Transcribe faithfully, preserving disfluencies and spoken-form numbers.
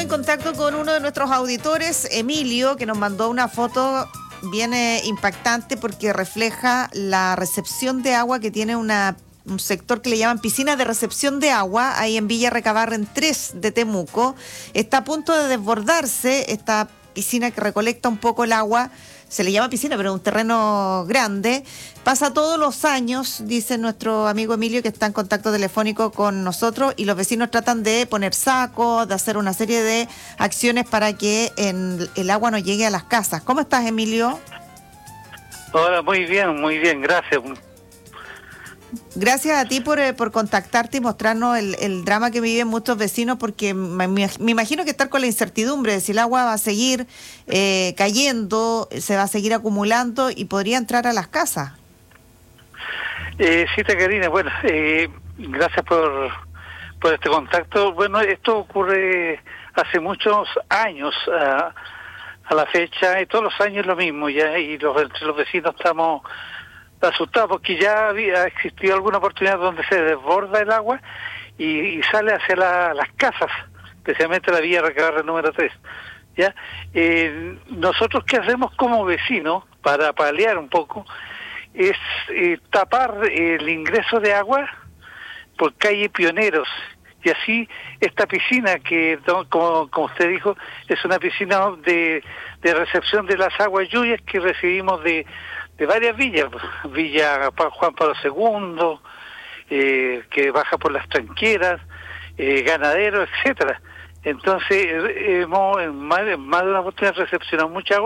en contacto con uno de nuestros auditores, Emilio, que nos mandó una foto bien eh, impactante porque refleja la recepción de agua que tiene una, un sector que le llaman piscina de recepción de agua, ahí en Villa Recabarren tres de Temuco. Está a punto de desbordarse esta piscina que recolecta un poco el agua. Se le llama piscina, pero es un terreno grande. Pasa todos los años, dice nuestro amigo Emilio, que está en contacto telefónico con nosotros, y los vecinos tratan de poner sacos, de hacer una serie de acciones para que en, el agua no llegue a las casas. ¿Cómo estás, Emilio? Hola, muy bien, muy bien, gracias. Gracias a ti por, eh, por contactarte y mostrarnos el, el drama que viven muchos vecinos, porque me, me imagino que estar con la incertidumbre de si el agua va a seguir eh, cayendo, se va a seguir acumulando y podría entrar a las casas. Eh, sí, Karina, bueno, eh, gracias por, por este contacto. Bueno, esto ocurre hace muchos años a, a la fecha, y todos los años lo mismo, ya, y los, los vecinos estamos asustados porque ya había existido alguna oportunidad donde se desborda el agua y, y sale hacia la, las casas, especialmente la vía Recabarren número tres. ¿Ya? Eh, nosotros, ¿qué hacemos como vecinos para paliar un poco? Es eh, tapar el ingreso de agua por calle Pioneros, y así esta piscina que, como, como usted dijo, es una piscina de, de recepción de las aguas lluvias que recibimos de, de varias villas, Villa Juan Pablo segundo, eh, que baja por las tranqueras, eh, Ganadero, etcétera. Entonces hemos en más, en más de una oportunidad recepcionado mucha agua